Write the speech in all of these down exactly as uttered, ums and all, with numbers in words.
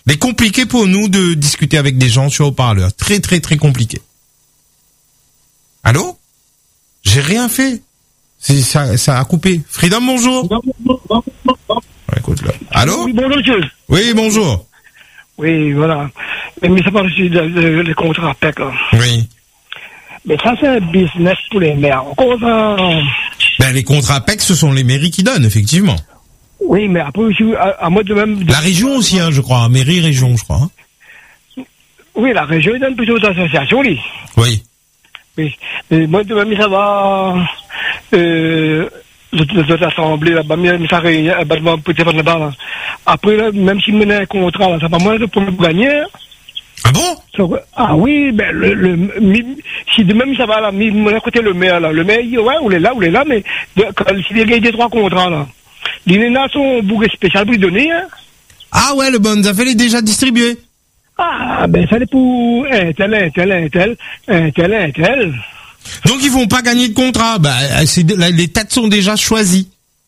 Mais compliqué pour nous de discuter avec des gens sur haut-parleur. Très, très, très compliqué. Allô? J'ai rien fait. C'est, ça, ça a coupé. Freedom, bonjour. Ouais, écoute, là. Allô? Oui, bonjour, monsieur. Oui, bonjour. Oui, voilà. Mais ça parle aussi des contrats P E C, là. Oui. Mais ça, c'est un business pour les maires. Encore ça... Ben, les contrats P E C, ce sont les mairies qui donnent, effectivement. Oui, mais après aussi, à, à moi de même... De... La région aussi, hein, je crois. Mairie, région, je crois. Hein. Oui, la région donne plutôt aux associations, oui. Oui. Oui. Mais moi de même, ça va... Euh... de l'Assemblée, là-bas, mais ça réunit, peut-être là-bas, là. Après, là, même s'il menait un contrat, là, ça va moins de pour gagner. Ah bon? Ah oui, ben, le, le, si de même ça va, là, mon côté le maire, là, le maire, il, ouais, on est là, on est là, mais, de, quand, s'il y a des trois contrats, là, les nénas sont bouquet spécial pour les donner, hein. Ah ouais, le bon affaire est déjà distribué. Ah, ben, ça est pour un tel, un tel, un tel, un tel, un tel. Donc ils vont pas gagner de contrat. Bah, c'est, les têtes sont déjà choisies.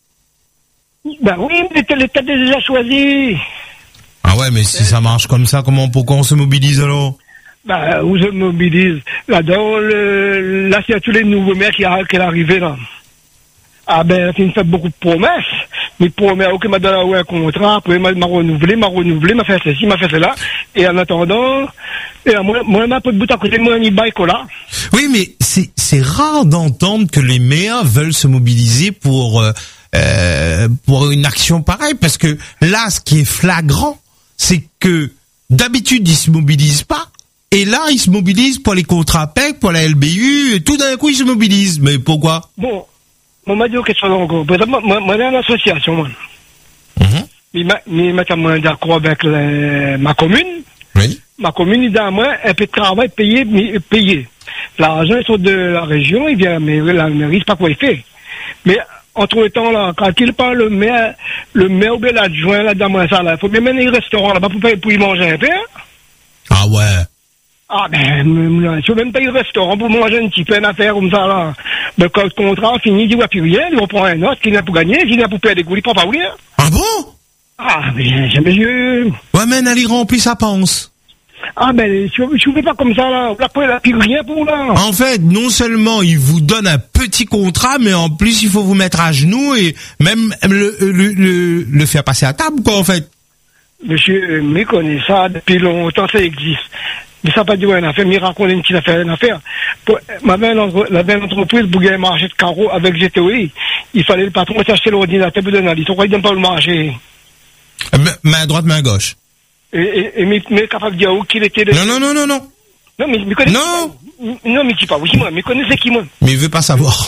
Ben oui, mais les têtes sont déjà choisies. Ah ouais, mais si ça marche comme ça, comment, pourquoi on se mobilise alors? Ben, où se mobilise? Là-dedans, le, là, c'est tous les nouveaux maires qui sont arrivés, là. Ah ben, il me fait beaucoup de promesses. Mais promet, ok, m'a donné un contrat, après m'a renouvelé, m'a renouvelé, m'a fait ceci, m'a fait cela. Et en attendant, et moi, moi, m'a pas de bout à côté de moi, ni bail, là. Oui, mais c'est, c'est rare d'entendre que les maires veulent se mobiliser pour, euh, euh, pour une action pareille, parce que là, ce qui est flagrant, c'est que d'habitude, ils se mobilisent pas. Et là, ils se mobilisent pour les contrats P E C, pour la L B U, et tout d'un coup, ils se mobilisent. Mais pourquoi? Bon. Moi, m'a dit quelque chose encore. Par exemple, moi, moi, j'ai une association, moi. Mm-hmm. Mais, ma, mais, ma, d'accord avec les, ma commune. Oui. Ma commune, il dit à moi, un peu de travail payé, mais payé. L'argent, ils sont de la région, il vient, mais la mairie, c'est pas quoi il fait. Mais, entre temps, là, quand il parle, le maire, le maire ou bien l'adjoint, là, dans moi, ça, là, il faut bien mener un restaurant, là-bas, pour, pour y manger un peu, hein. Ah ouais. Ah ben, je veux même payer le restaurant pour manger une petite peine à faire comme ça, là. Ben, quand le contrat finit, il dit, ouais, plus rien, ils vont prendre un autre, qui n'a pour gagner, qui n'a pour payer des coups, il prend pas rien. Ah bon? Ah, ben, j'ai monsieur. Ouais, mais elle y remplit sa panse. Ah, ben, je ne fais pas comme ça, là. Après, il n'a plus rien pour, là. En fait, non seulement il vous donne un petit contrat, mais en plus, il faut vous mettre à genoux et même le, le, le, le faire passer à table, quoi, en fait. Monsieur, mais connaît ça depuis longtemps, ça existe. Mais ça n'a pas dit, ouais, une affaire, mais raconte une petite affaire, une affaire. Pour, ma belle, la belle entreprise, pour gagner un marché de carreaux avec G T O I, il fallait le patron s'acheter l'ordinateur pour donner à lui. Pourquoi il ne donne pas le marché? Main à droite, main à gauche. Et, et, et, mais, mais capable de dire où qu'il était. De... Non, non, non, non, non. Non, mais, mais connaissez. Non! Non, mais dis pas, oui, moi, mais connaissez qui, moi? Mais il veut pas savoir.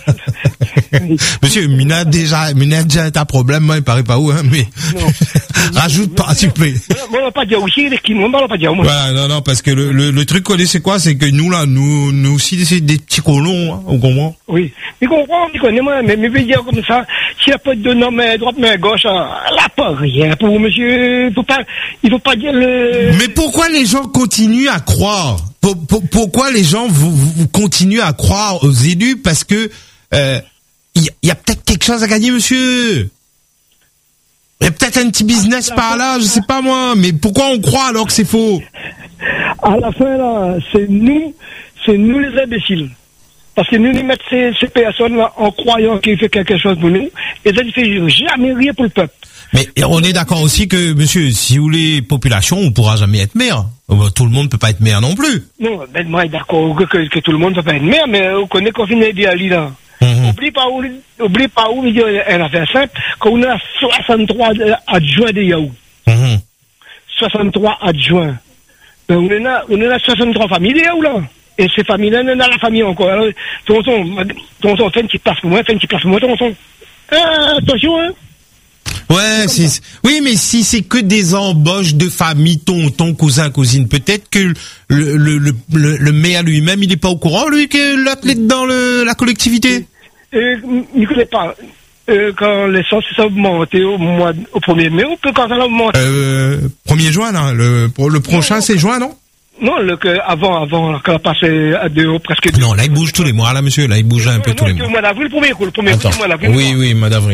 Monsieur, Mina déjà, Mina déjà un problème, moi, il paraît pas où, hein, mais. Non. Rajoute pas, s'il te plaît. Moi, on va pas dire aussi, il est qui, moi, on va pas dire, moi. Ouais, non, non, parce que le, le, le truc qu'on est, c'est quoi? C'est que nous, là, nous, nous aussi, c'est des petits colons, hein, on comprend? Oui. Mais comprends, tu connais, moi, mais, mais, je veux dire comme ça, s'il n'y a pas de nom, mais droite, mais gauche, là, pas rien pour monsieur, il faut pas, il faut pas dire le. Mais pourquoi les gens continuent à croire? Pour, pour, pourquoi les gens vous, vous continuent à croire aux élus? Parce que, euh, il y, y a peut-être quelque chose à gagner, monsieur. Il y a peut-être un petit business par là, je sais pas moi. Mais pourquoi on croit alors que c'est faux? À la fin, là, c'est nous, c'est nous les imbéciles. Parce que nous, nous mettons ces, ces personnes-là en croyant qu'il fait quelque chose pour nous. Et ça, il fait jamais rien pour le peuple. Mais on est d'accord aussi que, monsieur, si vous les populations, on pourra jamais être maire. Tout le monde peut pas être maire non plus. Non, ben moi, d'accord que, que, que tout le monde peut pas être maire, mais on connaît qu'on finit bien Ali là. Mm-hmm. Oublie pas où, oublie pas où, il y a une affaire simple, qu'on a soixante-trois adjoints de Yahoo. Mm-hmm. soixante-trois adjoints. Ben, on est là, on est là soixante-trois familles de Yahoo là. Et ces familles-là, on est dans la famille encore. Alors, tonton, tonton, fais une petite place pour moi, fais une petite place pour moi, tonton. Euh, attention, hein. Ouais, c'est, oui, mais si c'est que des embauches de famille, tonton, cousin, cousine, peut-être que le, le, le, le, le maire lui-même, il est pas au courant, lui, que l'athlète dans le, la collectivité. Euh, il connaît pas. Euh, quand l'essence a augmenté au mois, au premier mai, ou que quand ça a augmenté? Euh, premier juin, là, le, le prochain, non, c'est juin, non? Non, le, que, avant, avant, quand on a passé à deux euros presque. Non, là, il bouge tous les mois, là, monsieur, là, il bouge un peu tous les mois. Le mois d'avril, le premier coup, le premier coup, le mois d'avril. Oui, oui, mois d'avril, oui.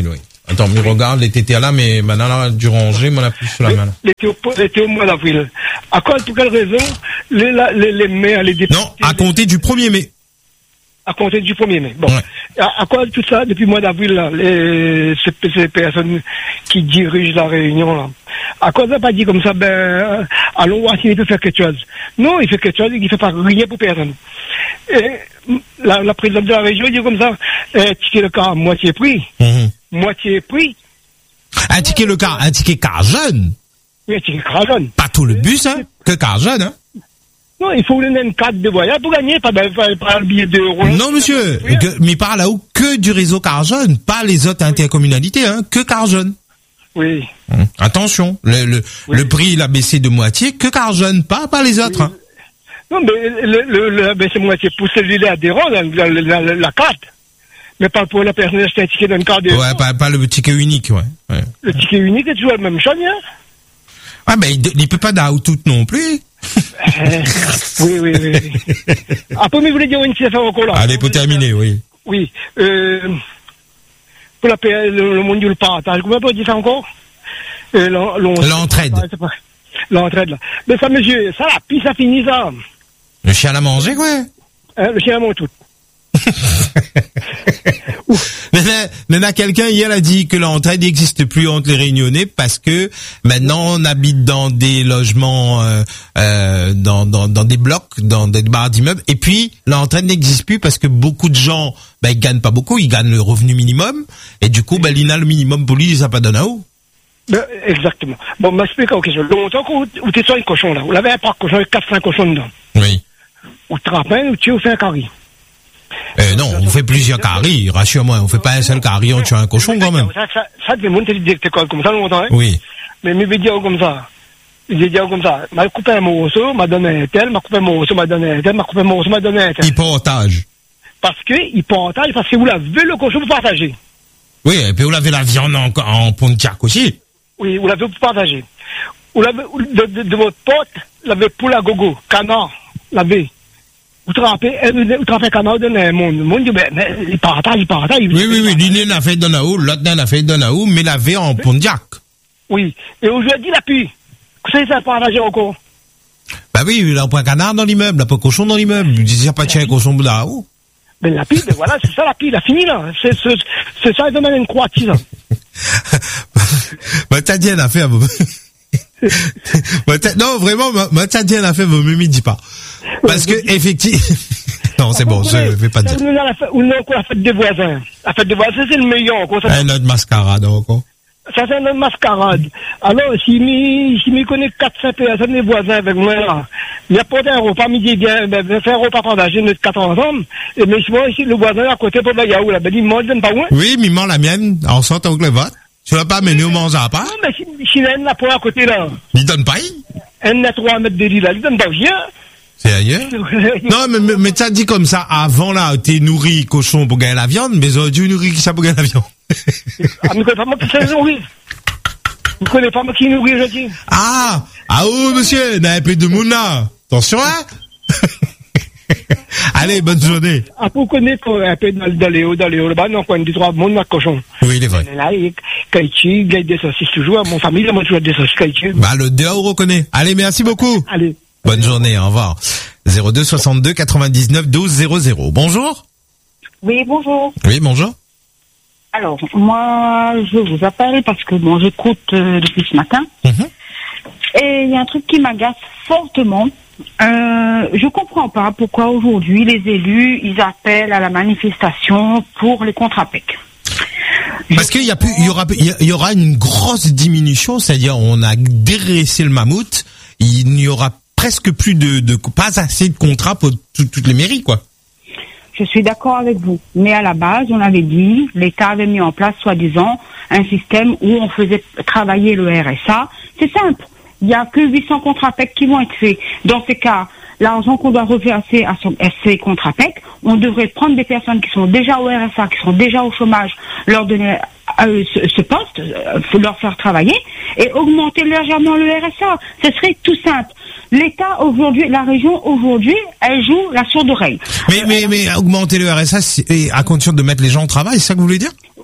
Attends, mais regarde, les T T A là, mais maintenant, là, du rangé, on a plus sur la main. L'été au, l'été au mois d'avril. À quoi, pour quelle raison, les, les, les maires, les députés... Non, à compter du premier mai. À compter du premier mai. Bon. Ouais. À, à quoi tout ça, depuis le mois d'avril, là, les, ces, ces personnes qui dirigent la réunion, là, à quoi ça n'a pas dit comme ça, ben, euh, allons voir s'il peut faire quelque chose. Non, il fait quelque chose, il ne fait pas rien pour personne. Et la, la présidente de la région dit comme ça, euh, ticket le car, moitié prix. Mmh. Moitié prix. Un ticket le car, un ticket car jeune. Oui, un ticket car jeune. Pas tout le bus, hein, que car jeune, hein. Non, il faut une carte de voyage pour gagner, pas, pas, pas le billet d'euros. Non, monsieur, que, mais parle là-haut que du réseau car jeune, pas les autres intercommunalités, hein, que car jeune. Oui. Hum. Attention, le, le, oui. le prix il a baissé de moitié, que car jeune, pas, pas les autres, oui. hein. Non, mais le, le, le baissé de moitié pour celui-là adhérent, la, la, la, la, la carte. Mais pas pour la personne qui a un ticket d'un carte de... Ouais, pas, pas le ticket unique, ouais. ouais. Le ticket unique est toujours la même chose, hein. Ah, ben, il, il peut pas d'aout tout non plus. euh, oui, oui, oui. Après, mais vous voulez dire une petite affaire encore là. Allez, pour terminer, oui. Oui. Euh, pour la, le, le monde du partage, comment on peut dire ça encore? Euh, L'entraide. L'entraide, là. Mais ça, monsieur, ça, là, puis ça finit, ça. Le chien à manger, quoi. Hein, le chien à manger tout. Mais là, quelqu'un hier a dit que l'entraide n'existe plus entre les Réunionnais parce que maintenant on habite dans des logements, euh, euh, dans, dans, dans des blocs, dans des barres d'immeubles. Et puis l'entraide n'existe plus parce que beaucoup de gens, ben ils gagnent pas beaucoup, ils gagnent le revenu minimum. Et du coup, ben l'I N A le minimum pour lui, ça pas donné à où. Ben, exactement. Bon, m'explique quelque chose. Longtemps où tu es sur un cochon là, vous l'avez un parc cochon avec quatre cinq cochons dedans. Oui. Ou tu rappelles, ou tu fais un carré. Euh, non, on fait plusieurs caries, rassure-moi, on fait pas un seul carré, on tue un cochon quand même. Ça, ça, ça devait monter des comme ça longtemps, hein. Oui. Mais mes vidéos comme ça, les vidéos comme ça, m'a coupé un morceau, m'a donné un tel, m'a coupé un morceau, m'a donné un tel, m'a coupé un morceau, m'a donné un tel. Il partage. Parce que, il partage, parce que vous l'avez le cochon pour partager. Oui, et puis vous l'avez la viande en, en pontiac aussi. Oui, vous l'avez pour partager. Vous l'avez, de, de, de votre pote, l'avez pour la gogo, canard, l'avez. Vous trempez, vous trempez un canard dans le monde. Le monde dit, ben, il partage, il partage. Oui, oui, oui, l'une n'a fait Donaou, l'autre n'a fait Donaou, mais l'avait en Pontiac. Oui. Et aujourd'hui, la pluie. Ça, ça partage encore. Bah oui, il a pas un canard dans l'immeuble, il a pas un cochon dans l'immeuble. Il dit, il n'y a pas de cochon là-haut. Ben, la pluie, ben voilà, c'est ça, la pluie, il a fini, là. C'est, c'est, c'est ça, il demande une croix, tu sais. Bah, t'as dit, elle a fait, non, vraiment, ma t'as dit, elle a fait, me me dis pas. Parce que, effectivement, non, c'est bon, je vais pas dire. Ou non, la fête des voisins. La fête des voisins, c'est le meilleur, encore. Un notre mascarade, encore. Ça, c'est notre mascarade. Alors, si mi, si mi connaît quatre, cinq personnes, les voisins avec moi, là, il y a pas un repas, midi, bien, ben, faire un repas partager, notre quatre ensemble, et mais si moi, ici, le voisin, à côté, pour la yaourt, là, ben, il mange, pas loin. Oui, mais il mange la mienne, en sortant avec le vote. Tu vas pas amener au manger à part? Non, mais si, si elle n'a pas à côté, là. Il donne pas? Elle n'a trois mètres de lit, là, il donne pas rien. C'est ailleurs? Non, mais, mais, mais t'as dit comme ça, avant là, t'es nourri cochon pour gagner la viande, mais aujourd'hui, nourri qui ça pour gagner la viande. Ah, mais pas moi qui sais nourrir. Vous connaissez pas moi qui nourrit aujourd'hui. Ah! Ah oh, monsieur, n'a un peu de monde là. Attention, hein? Allez, bonne journée. Ah, pour connaître un peu dans, dans les hauts, dans les hauts, là-bas, non, quand on dit trois mondes, cochon. Oui, il est vrai. Là, Kaïchi, gagne des saucisses toujours. Mon famille, là, moi, toujours des saucisses Kaïchi. Bah, le deux, on reconnaît. Allez, merci beaucoup. Allez. Bonne journée, au revoir. zéro deux soixante-deux quatre-vingt-dix-neuf douze zéro zéro. Bonjour. Oui, bonjour. Oui, bonjour. Alors, moi, je vous appelle parce que, bon, j'écoute euh, depuis ce matin. Mm-hmm. Et il y a un truc qui m'agace fortement. Euh, je comprends pas pourquoi aujourd'hui les élus, ils appellent à la manifestation pour les contrats P E C. Parce qu'il y a plus, il y aura, il y aura une grosse diminution, c'est-à-dire on a dégraissé le mammouth, il n'y aura presque plus de, de pas assez de contrats pour tout, toutes les mairies, quoi. Je suis d'accord avec vous, mais à la base, on avait dit, l'État avait mis en place, soi-disant, un système où on faisait travailler le R S A. C'est simple. Il n'y a que huit cents contrats P E C qui vont être faits. Dans ces cas, l'argent qu'on doit reverser à, son, à ces contrats P E C, on devrait prendre des personnes qui sont déjà au R S A, qui sont déjà au chômage, leur donner euh, ce, ce poste, euh, leur faire travailler et augmenter légèrement le R S A. Ce serait tout simple. L'État aujourd'hui, la région aujourd'hui, elle joue la sourde oreille. Mais, mais, mais augmenter le R S A, c'est à condition de mettre les gens au travail, c'est ça que vous voulez dire?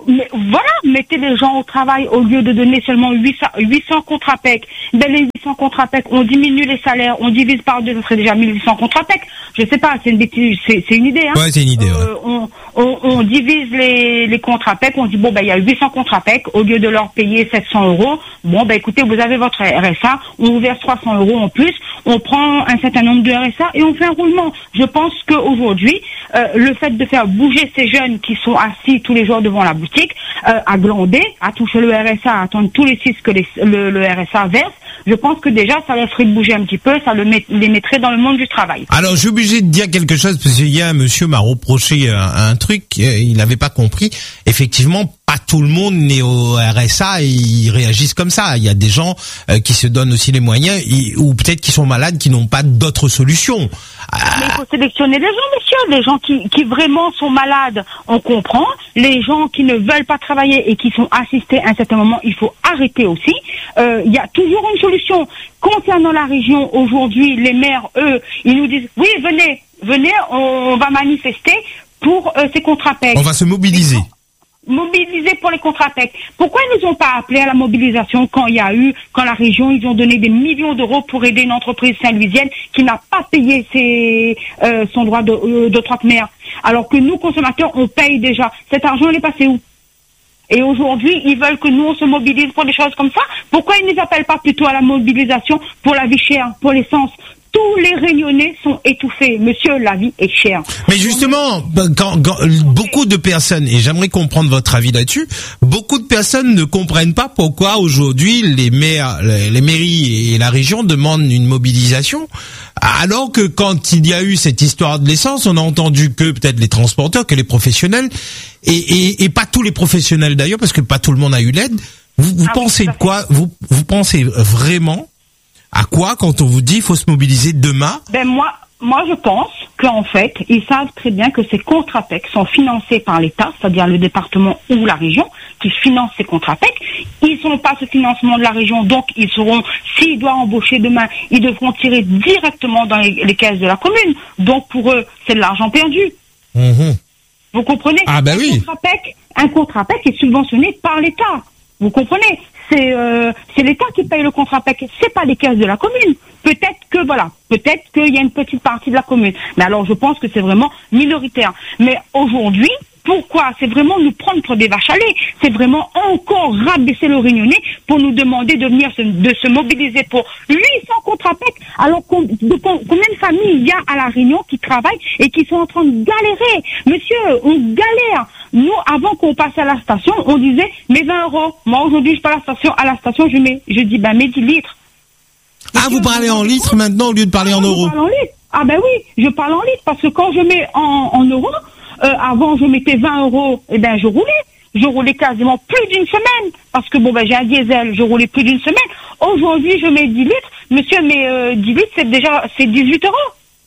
mais voilà, mettez les gens au travail au lieu de donner seulement huit cents contrats P E C. Dans les huit cents contrats P E C, on diminue les salaires, on divise par deux, ça serait déjà mille huit cents contrats P E C. Je sais pas, c'est une bêtise, c'est, c'est une idée, hein. Ouais, c'est une idée, ouais. Euh, on, on, on divise les, les contrats P E C, on dit bon, ben, il y a huit cents contrats P E C, au lieu de leur payer sept cents euros, bon, ben, écoutez, vous avez votre R S A, on vous verse trois cents euros en plus, on prend un certain nombre de R S A et on fait un roulement. Je pense qu'aujourd'hui, euh, le fait de faire bouger ces jeunes qui sont assis tous les jours devant la boutique, euh, à glander, à toucher le R S A, à attendre tous les six que les, le, le R S A verse, je pense que déjà ça les ferait bouger un petit peu, ça le met, les mettrait dans le monde du travail. Alors je suis obligé de dire quelque chose parce qu'il y a un monsieur m'a reproché un, un truc, il n'avait pas compris. Effectivement, pas tout le monde n'est au R S A et ils réagissent comme ça. Il y a des gens euh, qui se donnent aussi les moyens et, ou peut-être qui sont malades, qui n'ont pas d'autres solutions. Mais il faut sélectionner les gens, monsieur. Les gens qui, qui vraiment sont malades, on comprend. Les gens qui ne veulent pas travailler et qui sont assistés à un certain moment, il faut arrêter aussi. Euh, il y a toujours une solution. Concernant la région, aujourd'hui, les maires, eux, ils nous disent, oui, venez, venez, on, on va manifester pour euh, ces contrats P E C. On va se mobiliser. Mobiliser pour les contrats P E C. Pourquoi ils nous ont pas appelé à la mobilisation quand il y a eu, quand la région, ils ont donné des millions d'euros pour aider une entreprise saint-louisienne qui n'a pas payé ses, euh, son droit de, euh, d'octroi-de-mer. Alors que nous, consommateurs, on paye déjà. Cet argent, il est passé où? Et aujourd'hui, ils veulent que nous, on se mobilise pour des choses comme ça. Pourquoi ils ne nous appellent pas plutôt à la mobilisation pour la vie chère, pour l'essence? Tous les Réunionnais sont étouffés. Monsieur, la vie est chère. Mais justement, quand, quand, beaucoup de personnes, et j'aimerais comprendre votre avis là-dessus, beaucoup de personnes ne comprennent pas pourquoi aujourd'hui les maires, les mairies et la région demandent une mobilisation, alors que quand il y a eu cette histoire de l'essence, on a entendu que peut-être les transporteurs, que les professionnels, et, et, et pas tous les professionnels d'ailleurs, parce que pas tout le monde a eu l'aide. Vous, vous ah, pensez de quoi? Vous, vous pensez vraiment à quoi quand on vous dit il faut se mobiliser demain? Ben moi, moi je pense qu'en fait, ils savent très bien que ces contrats P E C sont financés par l'État, c'est-à-dire le département ou la région, qui finance ces contrats P E C. Ils n'ont pas ce financement de la région, donc ils seront, s'ils doivent embaucher demain, ils devront tirer directement dans les, les caisses de la commune. Donc pour eux, c'est de l'argent perdu. Mmh. Vous comprenez? Ah ben un oui. Contrat P E C, un contrat P E C est subventionné par l'État. Vous comprenez? C'est euh, c'est l'État qui paye le contrat P E C, c'est pas les caisses de la commune. Peut-être que voilà, peut-être qu'il y a une petite partie de la commune. Mais alors je pense que c'est vraiment minoritaire. Mais aujourd'hui, pourquoi? C'est vraiment nous prendre pour des vaches à lait. C'est vraiment encore rabaisser le Réunionnais pour nous demander de venir se, de se mobiliser pour huit cents contrats P E C. Alors de, combien de familles il y a à la Réunion qui travaillent et qui sont en train de galérer? Monsieur, on galère. Nous, avant qu'on passe à la station, on disait, mais vingt euros. Moi, aujourd'hui, je passe à la station, à la station, je mets, je dis, ben, mets dix litres. Ah, vous parlez en litres maintenant au lieu de parler ah, en euros? Je parle en litres. Ah, ben oui, je parle en litres parce que quand je mets en, en euros, euh, avant, je mettais vingt euros, eh ben, je roulais. Je roulais quasiment plus d'une semaine. Parce que bon, ben, j'ai un diesel, je roulais plus d'une semaine. Aujourd'hui, je mets dix litres. Monsieur, mais, euh, dix litres, c'est déjà, c'est dix-huit euros.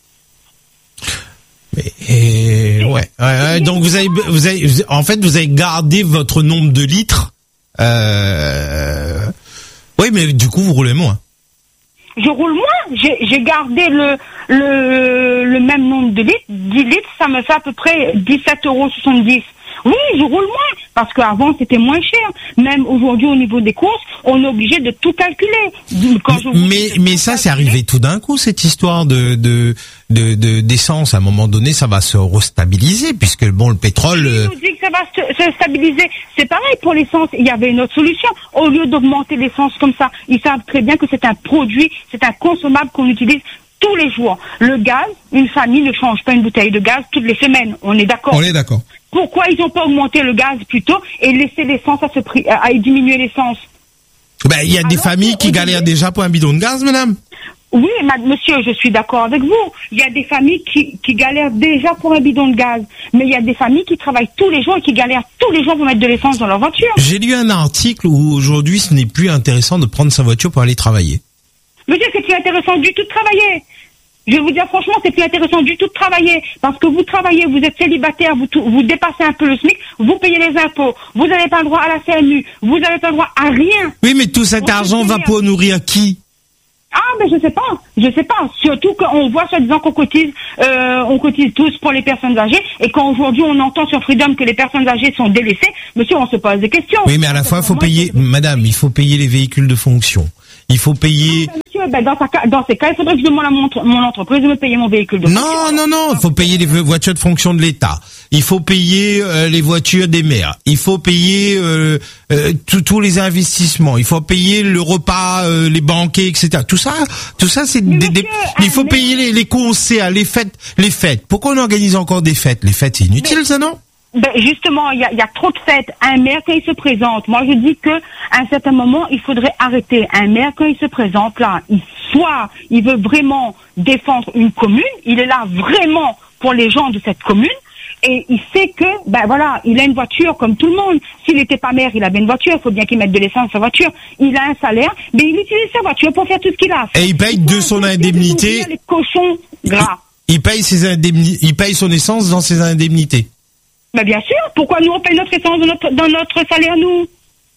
Et, ouais, ouais, ouais, donc vous avez, vous avez, en fait, vous avez gardé votre nombre de litres. Euh... Oui, mais du coup, vous roulez moins. Je roule moins. J'ai, j'ai gardé le, le, le même nombre de litres. dix litres, ça me fait à peu près dix-sept euros soixante-dix. Oui, je roule moins, parce qu'avant c'était moins cher. Même aujourd'hui au niveau des courses, on est obligé de tout calculer. Quand je mais mais ça, c'est arrivé tout d'un coup, cette histoire de de de, de d'essence. À un moment donné, ça va se restabiliser, puisque bon, le pétrole. On nous dit que ça va se, se stabiliser. C'est pareil pour l'essence. Il y avait une autre solution. Au lieu d'augmenter l'essence comme ça, ils savent très bien que c'est un produit, c'est un consommable qu'on utilise tous les jours. Le gaz, une famille ne change pas une bouteille de gaz toutes les semaines. On est d'accord. On est d'accord. Pourquoi ils n'ont pas augmenté le gaz plutôt et laissé l'essence à se prix, à diminuer l'essence? Ben, il y a des Alors, familles qui galèrent dit... déjà pour un bidon de gaz, madame. Oui, monsieur, je suis d'accord avec vous. Il y a des familles qui, qui galèrent déjà pour un bidon de gaz. Mais il y a des familles qui travaillent tous les jours et qui galèrent tous les jours pour mettre de l'essence dans leur voiture. J'ai lu un article où aujourd'hui ce n'est plus intéressant de prendre sa voiture pour aller travailler. Monsieur, c'est plus intéressant du tout de travailler. Je vais vous dire franchement, c'est plus intéressant du tout de travailler. Parce que vous travaillez, vous êtes célibataire, vous, vous dépassez un peu le SMIC, vous payez les impôts, vous n'avez pas le droit à la C M U, vous n'avez pas le droit à rien. Oui, mais tout cet vous argent va pour nourrir qui? Ah, ben je sais pas, je sais pas. Surtout qu'on voit soi-disant qu'on cotise, euh, on cotise tous pour les personnes âgées, et quand aujourd'hui on entend sur Freedom que les personnes âgées sont délaissées, monsieur, on se pose des questions. Oui, mais à la fois, il faut payer, madame, il faut payer les véhicules de fonction. Il faut payer. Non, ben monsieur, ben dans, sa, dans ces cas, il faudrait que je demande à mon, mon entreprise de me payer mon véhicule de non, fonction. Non, non, non, il faut payer les voitures de fonction de l'État. Il faut payer euh, les voitures des maires. Il faut payer euh, euh, tous les investissements. Il faut payer le repas, euh, les banquets, et cetera. Tout ça, tout ça, c'est des, des. Il faut payer les, les concerts, les fêtes, les fêtes. Pourquoi on organise encore des fêtes? Les fêtes, c'est inutile, mais, ça, non? Ben justement, il y a, y a trop de fêtes. Un maire, quand il se présente, moi je dis que à un certain moment, il faudrait arrêter. Un maire, quand il se présente là, il, soit il veut vraiment défendre une commune, il est là vraiment pour les gens de cette commune, et il sait que, ben voilà, il a une voiture comme tout le monde. S'il n'était pas maire, il avait une voiture, il faut bien qu'il mette de l'essence dans sa voiture. Il a un salaire, mais il utilise sa voiture pour faire tout ce qu'il a. Et il paye de son indemnité. Les cochons gras. Il, il paye ses indemnités, il paye son essence dans ses indemnités. Ben bien sûr, pourquoi nous on paye notre essence dans notre, dans notre salaire, nous?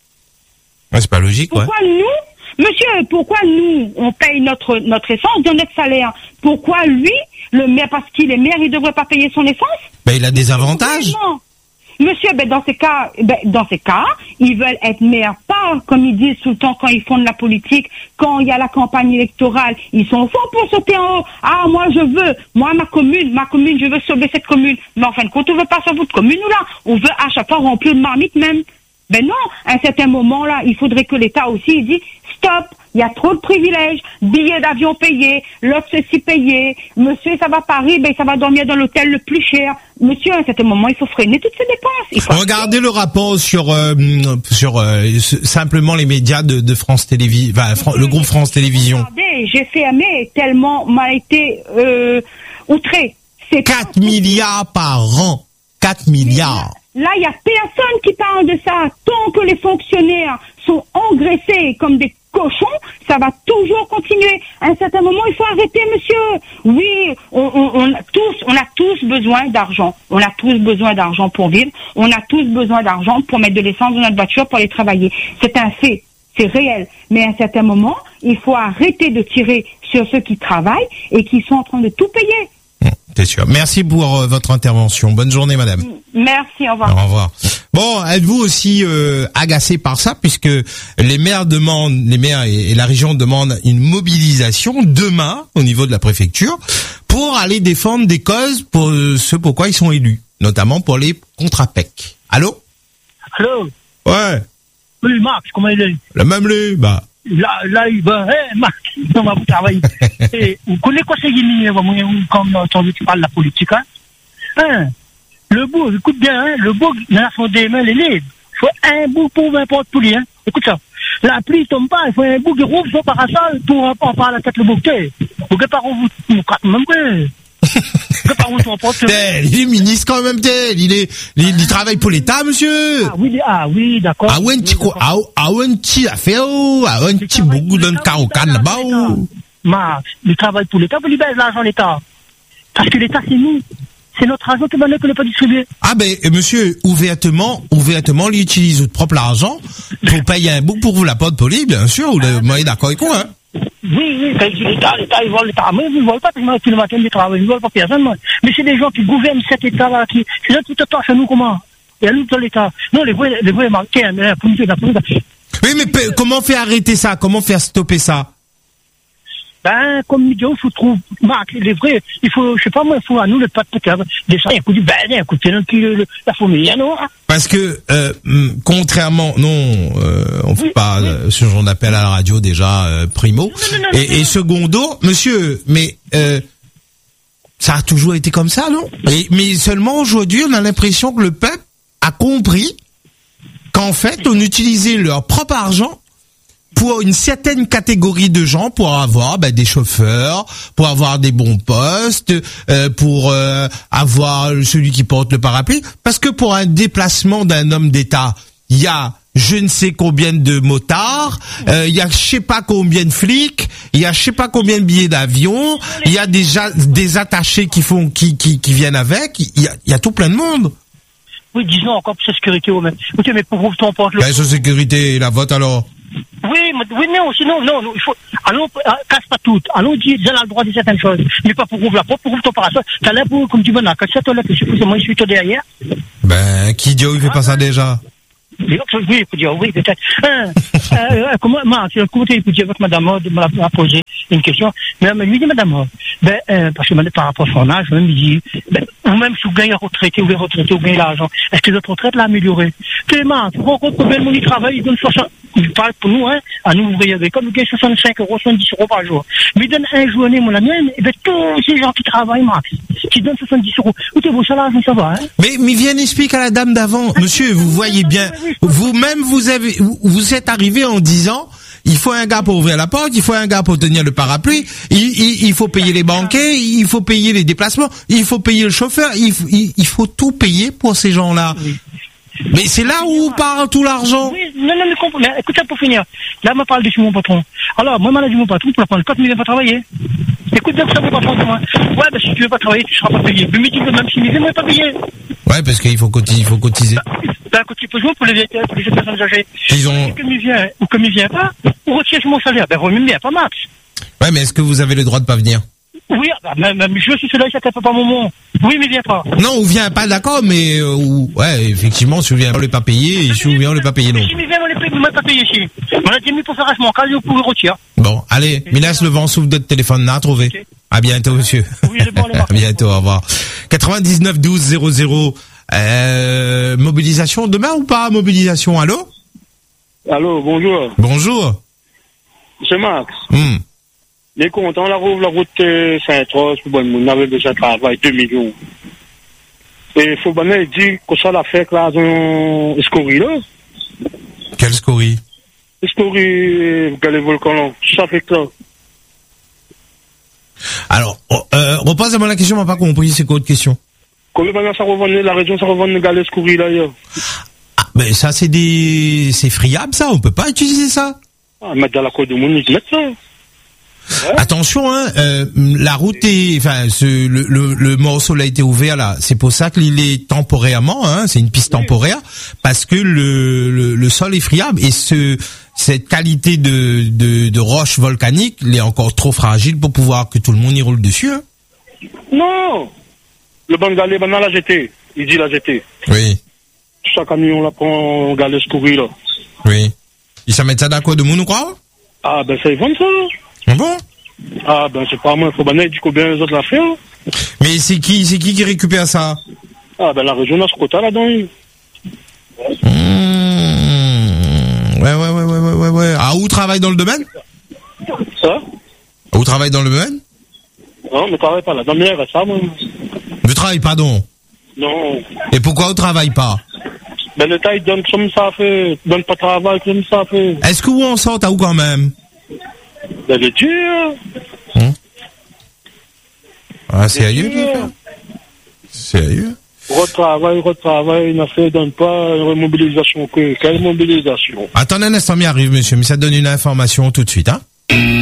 Ouais, c'est pas logique, pourquoi ouais. nous, monsieur, pourquoi nous, on paye notre, notre essence dans notre salaire? Pourquoi lui, le maire, parce qu'il est maire, il devrait pas payer son essence? Ben il a des avantages. Non. Monsieur, ben dans ces cas, ben dans ces cas, ils veulent être maire, pas comme ils disent tout le temps quand ils font de la politique, quand il y a la campagne électorale, ils sont forts pour sauter en haut. Ah, moi je veux, moi ma commune, ma commune, je veux sauver cette commune. Mais en fin de compte, on veut pas sauver votre commune, ou là, on veut à chaque fois remplir de marmite même. Ben non, à un certain moment là, il faudrait que l'État aussi il dit stop, il y a trop de privilèges, billets d'avion payés, l'autre ceci payé, monsieur ça va à Paris, ben ça va dormir dans l'hôtel le plus cher. Monsieur, à un certain moment, il faut freiner toutes ces dépenses. Il faut Regardez acheter. Le rapport sur euh, sur euh, simplement les médias de, de France Télévision, enfin, Fran- le groupe France Télévisions. Regardez, j'ai fermé tellement m'a été euh, outré. C'est quatre milliards par an. quatre milliards. Là, il y a personne qui parle de ça. Tant que les fonctionnaires sont engraissés comme des cochons, ça va toujours continuer. À un certain moment, il faut arrêter, monsieur. Oui, on, on, on a tous, on a tous besoin d'argent. On a tous besoin d'argent pour vivre. On a tous besoin d'argent pour mettre de l'essence dans notre voiture pour aller travailler. C'est un fait. C'est réel. Mais à un certain moment, il faut arrêter de tirer sur ceux qui travaillent et qui sont en train de tout payer. C'est sûr. Merci pour euh, votre intervention. Bonne journée, madame. Merci, au revoir. Au revoir. Bon, êtes-vous aussi euh, agacé par ça, puisque les maires demandent, les maires et, et la région demandent une mobilisation demain au niveau de la préfecture pour aller défendre des causes pour euh, ce pourquoi ils sont élus, notamment pour les contrats P E C. Allô? Allô? Ouais. Oui, Marc, comment il est? Le même lui, bah. Là, là, il va, eh, Marc, on va vous travailler. Et vous connaissez quoi c'est Guinée, quand on entend tu parles de la politique, hein? Hein? Le bourg, écoute bien, hein? Le bourg, il a son des mains, les livres. Il faut un bourg pour n'importe pour lui, hein? Écoute ça. La pluie tombe pas, il faut un bourg qui roule son parasol pour en prendre la tête le bouquet. Vous que par où vous, même quoi? Il est ministre quand même, tel. Il est, il, il travaille pour l'État, monsieur. Ah oui, ah oui, d'accord. Ah ouais, un petit quoi, ah, ah ouais, un petit affaire, ah ouais, un petit beaucoup d'un carocan là-bas. Marc, il travaille pour l'État, vous libérez l'argent l'État. Parce que l'État, c'est nous. C'est notre argent que maintenant qu'on n'est pas distribué. Ah ben, monsieur, ouvertement, ouvertement, il utilise votre propre argent pour payer un bouc pour vous la porte poli, bien sûr, ou le moyen d'accord avec quoi, hein. Oui, oui, l'État, l'État, ils volent l'État. Moi, ils ne volent pas, parce que tous les matins, ils travaillent, ils ne volent pas personne, moi. Mais c'est des gens qui gouvernent cet État-là, qui, c'est là qui te torchent à nous, comment? Et à nous, dans l'État. Non, les vrais, les vrais marqués, la police, la police. Oui, mais pe- comment faire arrêter ça? Comment faire stopper ça? Ben, comme nous disons, il faut trouver, Marc, les vrais, il faut, je sais pas moi, il faut à nous, le pas de peut-être, des un coup du ben, un coup de pied, la famille, non? Parce que, euh, contrairement, non, euh, on fait oui, pas oui. Euh, ce genre d'appel à la radio déjà, euh, primo. Non, non, non, et, non, non, et secondo, monsieur, mais, euh, ça a toujours été comme ça, non? Et, mais seulement aujourd'hui, on a l'impression que le peuple a compris qu'en fait, on utilisait leur propre argent pour une certaine catégorie de gens, pour avoir bah, des chauffeurs, pour avoir des bons postes, euh, pour euh, avoir celui qui porte le parapluie. Parce que pour un déplacement d'un homme d'État, il y a je ne sais combien de motards, euh, il y a je sais pas combien de flics, il y a je sais pas combien de billets d'avion, il y a déjà des attachés qui font qui qui, qui viennent avec, il y a, il y a tout plein de monde. Oui, disons encore pour sa sécurité au même. Ok, mais pour vous, ton porte le. Ben, sa sécurité, la vote alors. Oui, mais, oui, non, sinon, non, non, il faut, allons, euh, casse pas tout. Allons dire, j'ai le droit de certaines choses. Mais pas pour ouvrir la porte, pour ouvrir ton parasol. T'as l'air pour, comme tu veux, là, quand c'est toi là, que je suis, moi, je suis toi derrière. Ben, qui dit, il fait pas ça déjà? Oui, il faut dire, oui, peut-être. Euh, euh, comment, moi, c'est le côté, il faut dire, votre madame m'a, m'a posé une question. Mais, elle lui dit, madame, ben, euh, parce que par rapport à son âge, même, il dit, ben, ou même si vous gagnez retraité, ou bien retraité, ou gagnez l'argent, est-ce que votre retraite l'a amélioré? Clément, tu rencontres combien de monde il travaille, il donne soixante, il parle pour nous, hein, à nous, ouvriers agricoles, nous gagnons soixante-cinq euros, soixante-dix euros par jour. Mais il donne un journée, mon ami, et ben, tous ces gens qui travaillent, Max, qui donnent soixante-dix euros. Écoutez, vos salaires, ça va, hein. Mais, mais viens expliquer à la dame d'avant. Monsieur, vous voyez bien, vous-même, vous avez, vous, vous êtes arrivé en disant, il faut un gars pour ouvrir la porte, il faut un gars pour tenir le parapluie, il, il, il faut payer les banquiers, il faut payer les déplacements, il faut payer le chauffeur, il, il, il faut tout payer pour ces gens-là. Oui. Mais c'est là où part tout l'argent. Oui, non, non, mais comprends, mais écoutez, pour finir. Là, je parle de chez mon patron. Alors, moi, je dit mon patron, pour la prendre, quand il ne vient pas travailler. Écoute bien que ça, mon patron, de moi. Ouais, ben, si tu veux pas travailler, tu seras pas payé. Mais il dit que même s'il ne vient pas payer. Ouais, parce qu'il faut cotiser, il faut cotiser. Ben, quand il peut jouer pour les, pour les personnes âgées. Ils ont... Comme il vient, ou comme il vient pas, on retire mon salaire. Ben, vaut mieux bien, pas max. Ouais, mais est-ce que vous avez le droit de pas venir? Oui, bah, même, même je suis celui-là, ça ne pas mon nom. Oui, mais viens pas. Non, on vient pas, d'accord, mais euh, ou, ouais, effectivement, si on vient, on l'est pas payé, et si on vient, on l'est pas payé non. Si on vient, on l'est pas payé ici. On a dit mis pour faire un cas, vous pouvez retirer. Bon, allez, Minas, le vent souffle de téléphone, n'a trouvé. Okay. À bientôt, monsieur. Oui, le bon, le à bientôt, au revoir. quatre-vingt-dix-neuf douze zéro zéro, euh, mobilisation demain ou pas, mobilisation, allô? Allô, bonjour. Bonjour. C'est Max. Hmm. Les comptes, on la rouvre la route Saint-Tros, on avait déjà travaillé deux millions. Et faut bien dire que ça l'a fait là dans Escourie, là. Quelle Escourie? Escourie, les volcans, ça fait là. Alors, euh, repose-moi la question, on m'a pas compris, c'est quoi votre question? Combien maintenant ça revient, la région, ça revient dans l'Escourie, là, là. Ah, mais ça, c'est des, c'est friable, ça, on peut pas utiliser ça. Ah, mettre dans la côte de Monique, ils mettent ça. Ouais. Attention, hein, euh, la route est, enfin, ce, le, le, le morceau là a été ouvert là. C'est pour ça qu'il est temporairement, hein, c'est une piste oui. temporaire, parce que le, le, le sol est friable et ce, cette qualité de, de, de roche volcanique, elle est encore trop fragile pour pouvoir que tout le monde y roule dessus. Hein. Non, le Bangalais, maintenant l'a jeté. Il dit l'a jeté. Oui. Chaque camion là prend Galès courir là. Oui. Ils s'en mettent ça d'accord de monde ou quoi? Ah ben ça ils vendent ça. Ah bon? Ah ben c'est pas moi, il faut bien dire combien les autres l'ont fait. Hein. Mais c'est qui, c'est qui qui récupère ça? Ah ben la région a ce quota là-dedans. Mmh. Ouais, ouais, ouais, ouais, ouais, ouais. Ah, où travaille dans le domaine? Ça? Où travaille dans le domaine? Non, mais travaille pas là. Dans le mien, ça, moi. Je travaille pas, non? Non. Et pourquoi on travaille pas? Ben l'État il donne comme ça fait, donne pas de travail comme ça fait. Est-ce que où on sort à où quand même? Ben le dur. Hum. Ah, sérieux? Sérieux? Retravail, retravail, il a fait, donne pas une mobilisation que, quelle mobilisation? Attendez un instant, m'y arrive, monsieur, mais ça donne une information tout de suite, hein?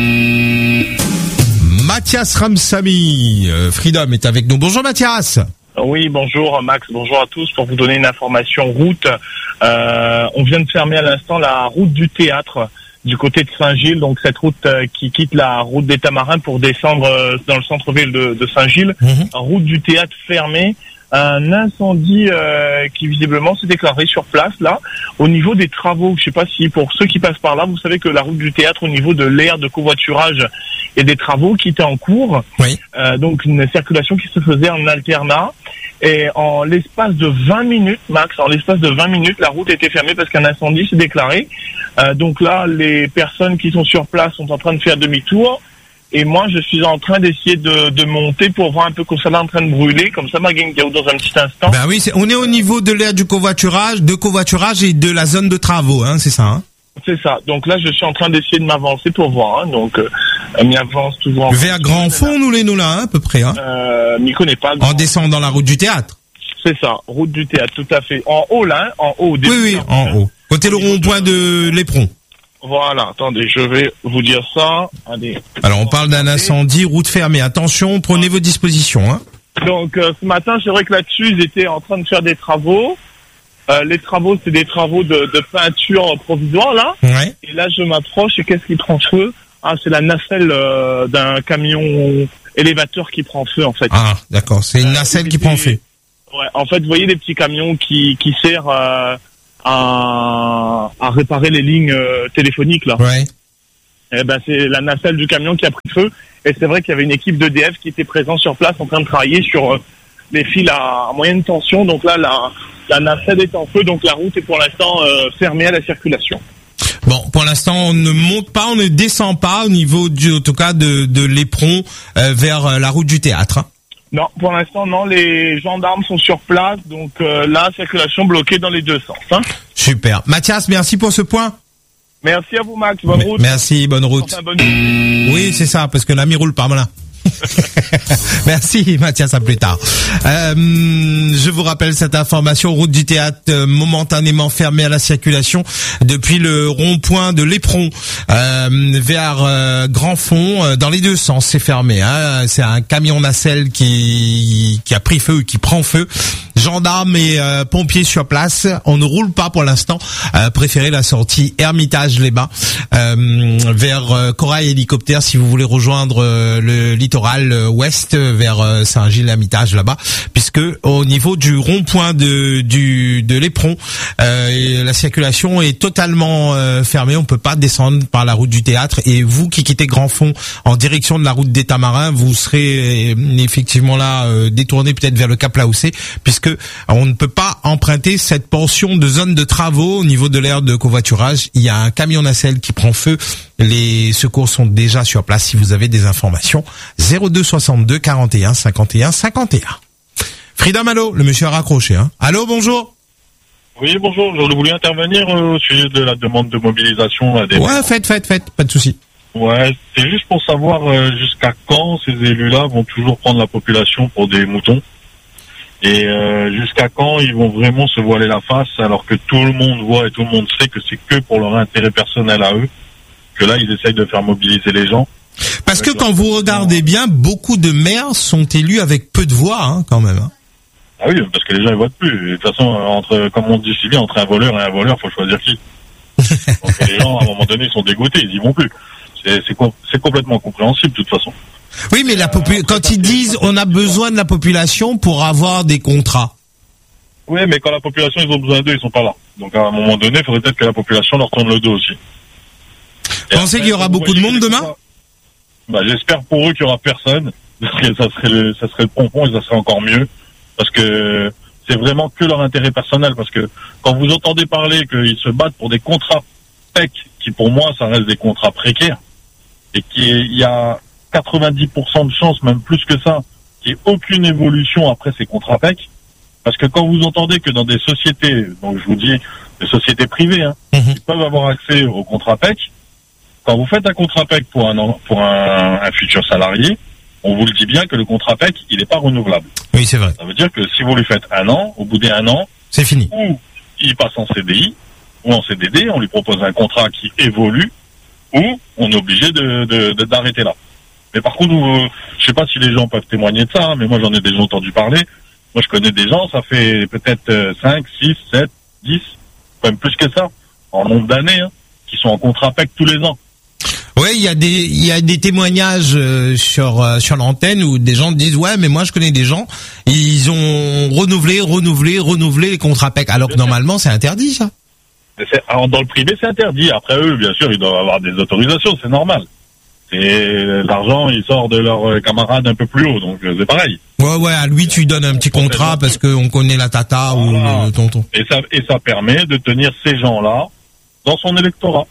Mathias Ramsamy, euh, Freedom est avec nous. Bonjour Mathias. Oui, bonjour Max, bonjour à tous. Pour vous donner une information route, euh, on vient de fermer à l'instant la route du théâtre du côté de Saint-Gilles, donc cette route euh, qui quitte la route des Tamarins pour descendre euh, dans le centre-ville de, de Saint-Gilles. Mmh. Route du théâtre fermée. Un incendie euh, qui visiblement s'est déclaré sur place là au niveau des travaux. Je sais pas si pour ceux qui passent par là, vous savez que la route du théâtre au niveau de l'aire de covoiturage, il y a des travaux qui étaient en cours. Oui. Euh, donc une circulation qui se faisait en alternat et en l'espace de vingt minutes, Max, en l'espace de vingt minutes, la route était fermée parce qu'un incendie s'est déclaré. Euh, donc là, les personnes qui sont sur place sont en train de faire demi-tour. Et moi, je suis en train d'essayer de, de monter pour voir un peu comme ça là en train de brûler, comme ça ma gang dans un petit instant. Ben oui, c'est, on est au niveau de l'aire du covoiturage, de covoiturage et de la zone de travaux, hein, c'est ça, hein? C'est ça. Donc là, je suis en train d'essayer de m'avancer pour voir, hein. Donc, euh, m'y avance toujours. Vers Grand Fond, nous les nous là, hein, à peu près, hein? Euh, m'y connais pas. En descendant la route du théâtre. C'est ça, route du théâtre, tout à fait. En haut là, hein, en haut. Oui, oui, en haut. Côté le rond-point de l'Éperon. Voilà, attendez, je vais vous dire ça. Allez. Alors, on parle d'un incendie, route fermée. Attention, prenez vos dispositions, hein. Donc, euh, ce matin, c'est vrai que là-dessus, ils étaient en train de faire des travaux. Euh, les travaux, c'est des travaux de, de peinture provisoire, là. Ouais. Et là, je m'approche et qu'est-ce qui prend feu? Ah, c'est la nacelle euh, d'un camion élévateur qui prend feu, en fait. Ah, d'accord. C'est une nacelle euh, qui prend feu. Ouais, en fait, vous voyez des petits camions qui, qui servent euh, à, à réparer les lignes euh, téléphoniques, là. Ouais. Eh ben, c'est la nacelle du camion qui a pris feu. Et c'est vrai qu'il y avait une équipe d'E D F qui était présente sur place en train de travailler sur euh, les fils à, à moyenne tension. Donc là, la, la nacelle est en feu. Donc la route est pour l'instant euh, fermée à la circulation. Bon, pour l'instant, on ne monte pas, on ne descend pas au niveau du, en tout cas, de, de l'Éperon euh, vers euh, la route du théâtre. Hein. Non, pour l'instant, non. Les gendarmes sont sur place. Donc euh, là, circulation bloquée dans les deux sens. Hein. Super. Mathias, merci pour ce point. Merci à vous, Max. Bonne route. Merci, bonne route. Enfin, bonne route. Oui, c'est ça, parce que l'ami roule pas malin. Merci Mathias, à plus tard. Euh, je vous rappelle cette information, route du théâtre euh, momentanément fermée à la circulation depuis le rond-point de l'Éperon euh, vers euh, Grandfond, euh, dans les deux sens, c'est fermé. Hein. C'est un camion nacelle qui qui a pris feu, qui prend feu. Gendarmes et euh, pompiers sur place. On ne roule pas pour l'instant. Euh, préférez la sortie Hermitage-les-Bains euh, vers euh, Corail Hélicoptère si vous voulez rejoindre euh, le littoral euh, ouest vers euh, Saint-Gilles-Hermitage là-bas, puisque au niveau du rond-point de du de l'Éperon, euh, la circulation est totalement euh, fermée. On peut pas descendre par la route du théâtre. Et vous qui quittez Grandfond en direction de la route des Tamarins, vous serez euh, effectivement là euh, détourné peut-être vers le Cap Laoussé, puisque on ne peut pas emprunter cette portion de zone de travaux au niveau de l'aire de covoiturage. Il y a un camion nacelle qui prend feu. Les secours sont déjà sur place si vous avez des informations. zéro deux soixante-deux quarante et un cinquante et un cinquante et un. Frida Malo, le monsieur a raccroché. Hein. Allô, bonjour. Oui, bonjour. J'aurais voulu intervenir euh, au sujet de la demande de mobilisation. À des... Ouais, faites, faites, faites. Pas de souci. Ouais, c'est juste pour savoir euh, jusqu'à quand ces élus-là vont toujours prendre la population pour des moutons. Et euh, jusqu'à quand ils vont vraiment se voiler la face alors que tout le monde voit et tout le monde sait que c'est que pour leur intérêt personnel à eux que là ils essayent de faire mobiliser les gens. Parce que quand vous regardez bien, beaucoup de maires sont élus avec peu de voix, hein, quand même. Hein. Ah oui, parce que les gens ils votent plus. De toute façon, entre, comme on dit si bien, entre un voleur et un voleur, faut choisir qui. Donc les gens à un moment donné ils sont dégoûtés, ils y vont plus. C'est, c'est, c'est complètement compréhensible de toute façon. Oui, mais la popu- quand ils disent on a besoin de la population pour avoir des contrats. Oui, mais quand la population ils ont besoin d'eux, ils sont pas là. Donc à un moment donné, il faudrait peut-être que la population leur tourne le dos aussi. Vous pensez qu'il y aura beaucoup de monde demain ? Bah, j'espère pour eux qu'il y aura personne. Parce que ça serait le, ça serait le pompon et ça serait encore mieux. Parce que c'est vraiment que leur intérêt personnel. Parce que quand vous entendez parler qu'ils se battent pour des contrats P E C, qui pour moi ça reste des contrats précaires, et qu'il y a quatre-vingt-dix pour cent de chances, même plus que ça, qu'il n'y ait aucune évolution après ces contrats P E C. Parce que quand vous entendez que dans des sociétés, donc je vous dis des sociétés privées, hein, mmh. qui peuvent avoir accès au contrat P E C, quand vous faites un contrat P E C pour un pour un, un futur salarié, on vous le dit bien que le contrat P E C, il n'est pas renouvelable. Oui, c'est vrai. Ça veut dire que si vous lui faites un an, au bout d'un an, c'est fini. Ou il passe en C D I, ou en C D D, on lui propose un contrat qui évolue, ou on est obligé de, de, de d'arrêter là. Mais par contre, euh, je sais pas si les gens peuvent témoigner de ça, hein, mais moi j'en ai déjà entendu parler. Moi je connais des gens, ça fait peut-être euh, cinq, six, sept, dix, même plus que ça, en nombre d'années, hein, qui sont en contrat P E C tous les ans. Oui, il y a des il y a des témoignages euh, sur euh, sur l'antenne où des gens disent ouais mais moi je connais des gens, ils ont renouvelé, renouvelé, renouvelé les contrats P E C alors que normalement c'est interdit ça. C'est, alors, dans le privé c'est interdit. Après eux bien sûr ils doivent avoir des autorisations, c'est normal. Et l'argent il sort de leurs camarades un peu plus haut donc c'est pareil. Ouais ouais à lui tu donnes un petit contrat parce qu'on connaît la tata voilà. Ou le tonton. Et ça et ça permet de tenir ces gens là dans son électorat.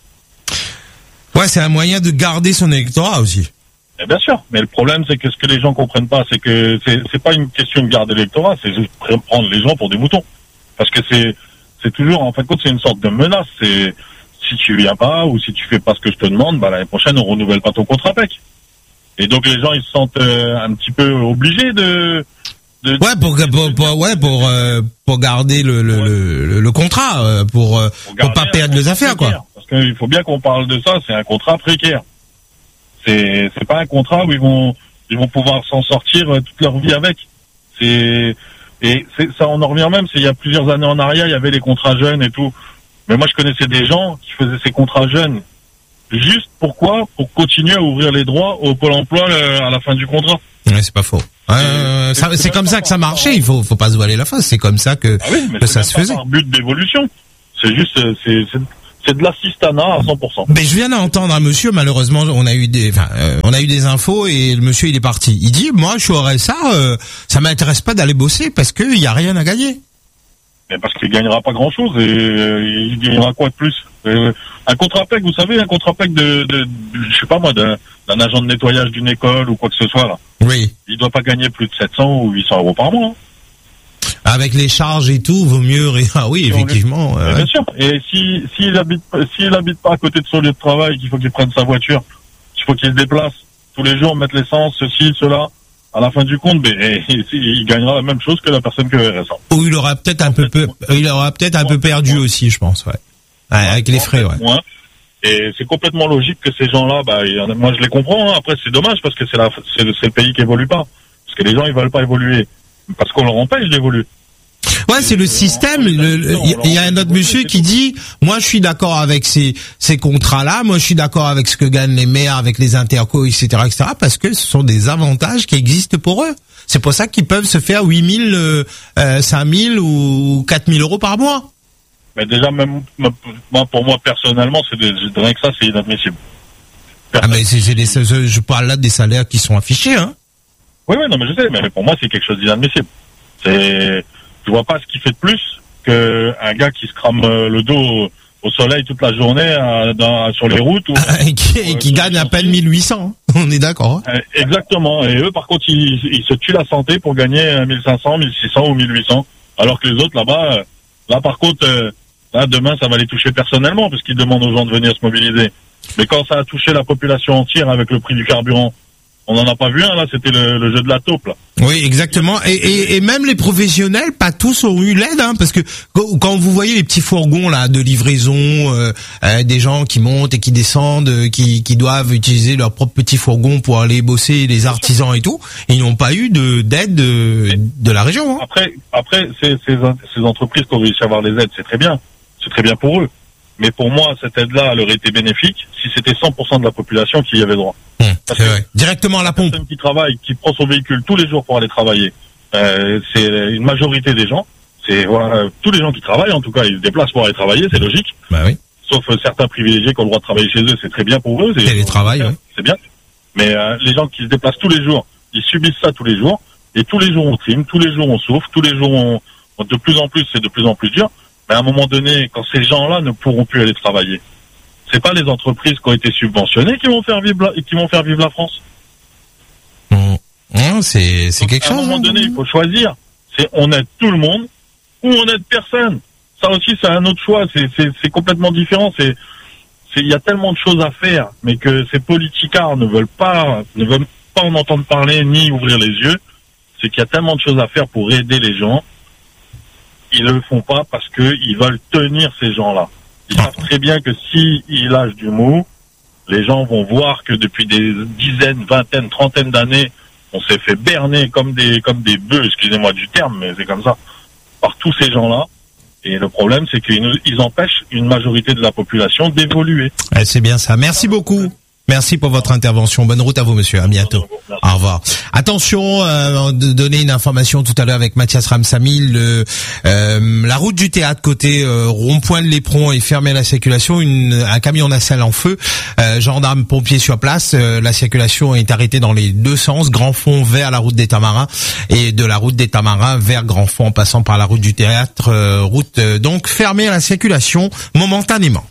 Ouais, c'est un moyen de garder son électorat aussi. Et bien sûr, mais le problème c'est que ce que les gens comprennent pas, c'est que c'est c'est pas une question de garder l'électorat, c'est juste prendre les gens pour des moutons. Parce que c'est c'est toujours, en fin de compte, c'est une sorte de menace. C'est si tu viens pas ou si tu fais pas ce que je te demande, bah l'année prochaine on renouvelle pas ton contrat P E C. Et donc les gens ils se sentent euh, un petit peu obligés de. de ouais pour de, pour, de, pour ouais pour euh, pour garder le le, ouais. le le contrat euh, pour euh, pour, pour pas perdre les affaires précaire. Quoi. Parce qu'il faut bien qu'on parle de ça, c'est un contrat précaire. C'est c'est pas un contrat où ils vont ils vont pouvoir s'en sortir euh, toute leur vie avec. C'est Et c'est, ça, on en revient même, c'est il y a plusieurs années en arrière, il y avait les contrats jeunes et tout. Mais moi, je connaissais des gens qui faisaient ces contrats jeunes. Juste pourquoi? Pour continuer à ouvrir les droits au Pôle emploi euh, à la fin du contrat. Ouais, c'est pas faux. Euh, ça, c'est comme ça que ça marchait. Il faut, faut pas se voiler la face. C'est comme ça que, ah oui, mais que ça se faisait. C'est pas un but d'évolution. C'est juste, c'est, c'est, c'est de l'assistanat à cent pour cent. Mais je viens d'entendre un monsieur. Malheureusement, on a eu des, enfin, euh, on a eu des infos et le monsieur il est parti. Il dit, moi, je suis au R S A, euh, ça m'intéresse pas d'aller bosser parce que il y a rien à gagner. Mais parce qu'il gagnera pas grand chose et euh, il gagnera quoi de plus? euh, Un contrat P E C, vous savez, un contrat P E C de, de, de je sais pas moi, d'un, d'un agent de nettoyage d'une école ou quoi que ce soit là. Oui. Il doit pas gagner plus de sept cents ou huit cents euros par mois. Hein. Avec les charges et tout, vaut mieux. Ah oui, effectivement. Euh, bien sûr. Et si s'il habite s'il habite pas à côté de son lieu de travail, qu'il faut qu'il prenne sa voiture, qu'il faut qu'il se déplace tous les jours, mettre l'essence, ceci, cela. À la fin du compte, ben, il gagnera la même chose que la personne que R S A. Ou il aura peut-être un peu, peu, il aura peut-être un peu perdu aussi, je pense, ouais. Ouais, avec les frais, ouais. Moins. Et c'est complètement logique que ces gens-là, bah, moi je les comprends. Hein. Après, c'est dommage parce que c'est la, c'est le, c'est le pays qui évolue pas. Parce que les gens ils veulent pas évoluer parce qu'on leur empêche d'évoluer. Ouais, c'est le système. Il y a un autre monsieur qui dit, moi, je suis d'accord avec ces ces contrats-là. Moi, je suis d'accord avec ce que gagnent les maires, avec les intercos, et cetera, et cetera, parce que ce sont des avantages qui existent pour eux. C'est pour ça qu'ils peuvent se faire huit mille, euh, cinq mille ou quatre mille euros par mois. Mais déjà, même moi, pour moi personnellement, c'est des, je dirais que ça, c'est inadmissible. Ah, mais c'est, c'est des, je parle là des salaires qui sont affichés, hein. Oui, oui, non, mais je sais, mais pour moi, c'est quelque chose d'inadmissible. C'est, je vois pas ce qui fait de plus que un gars qui se crame le dos au soleil toute la journée à, dans, sur les routes. Ou, et qui, et qui gagne à peine mille huit cents, hein. On est d'accord. Hein. Exactement. Et eux, par contre, ils, ils se tuent la santé pour gagner mille cinq cents, mille six cents ou mille huit cents. Alors que les autres, là-bas, là, par contre, là, demain, ça va les toucher personnellement parce qu'ils demandent aux gens de venir se mobiliser. Mais quand ça a touché la population entière avec le prix du carburant, on n'en a pas vu un, là, c'était le, le jeu de la taupe, là. Oui, exactement. Et, et, et même les professionnels, pas tous ont eu l'aide, hein, parce que quand vous voyez les petits fourgons là de livraison, euh, euh, des gens qui montent et qui descendent, euh, qui, qui doivent utiliser leur propre petit fourgon pour aller bosser, les artisans et tout, ils n'ont pas eu de d'aide de, de la région. Hein. Après, après, ces, ces, ces entreprises qui ont réussi à avoir les aides, c'est très bien, c'est très bien pour eux. Mais pour moi, cette aide-là, elle aurait été bénéfique si c'était cent pour cent de la population qui y avait droit. Mmh, c'est vrai. Directement à la pompe. Personne qui travaille, qui prend son véhicule tous les jours pour aller travailler, euh, c'est une majorité des gens. C'est voilà, tous les gens qui travaillent, en tout cas, ils se déplacent pour aller travailler, c'est logique. Bah oui. Sauf euh, certains privilégiés qui ont le droit de travailler chez eux, c'est très bien pour eux. C'est, Télétravail, oui. C'est bien. Mais euh, les gens qui se déplacent tous les jours, ils subissent ça tous les jours. Et tous les jours on trime, tous les jours on souffre, tous les jours on, on de plus en plus, c'est de plus en plus dur. Mais à un moment donné, quand ces gens-là ne pourront plus aller travailler, c'est pas les entreprises qui ont été subventionnées qui vont faire vivre la, qui vont faire vivre la France. Mmh. Mmh, c'est c'est Donc, quelque chose. À un moment hein. donné, il faut choisir. C'est on aide tout le monde ou on aide personne. Ça aussi, c'est un autre choix. C'est c'est c'est complètement différent. C'est c'est il y a tellement de choses à faire, mais que ces politicards ne veulent pas ne veulent pas en entendre parler ni ouvrir les yeux. C'est qu'il y a tellement de choses à faire pour aider les gens. Ils le font pas parce que ils veulent tenir ces gens-là. Ils savent très bien que si ils lâchent du mou, les gens vont voir que depuis des dizaines, vingtaines, trentaines d'années, on s'est fait berner comme des comme des bœufs, excusez-moi du terme, mais c'est comme ça, par tous ces gens-là. Et le problème, c'est qu'ils nous, ils empêchent une majorité de la population d'évoluer. Ouais, c'est bien ça. Merci beaucoup. Merci pour votre intervention. Bonne route à vous, monsieur. À bientôt. Merci. Au revoir. Attention, euh, de donner une information tout à l'heure avec Mathias Ramsamy. Le, euh, la route du théâtre côté euh, rond-point de l'Éperon est fermée à la circulation. Une, un camion nacelle en feu. Euh, gendarmes, pompiers sur place. Euh, la circulation est arrêtée dans les deux sens. Grand Fond vers la route des Tamarins et de la route des Tamarins vers Grand Fond en passant par la route du théâtre. Euh, route euh, donc fermée à la circulation momentanément.